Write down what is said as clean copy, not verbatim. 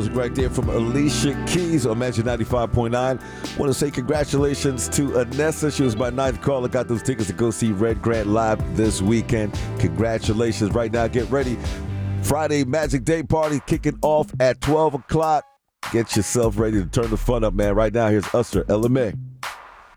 music right there from Alicia Keys on Magic 95.9. Want to say congratulations to Anessa. She was my ninth caller. Got those tickets to go see Red Grant live this weekend. Congratulations. Right now, get ready. Friday Magic Day Party kicking off at 12 o'clock. Get yourself ready to turn the fun up, man. Right now, here's Usher, LMA.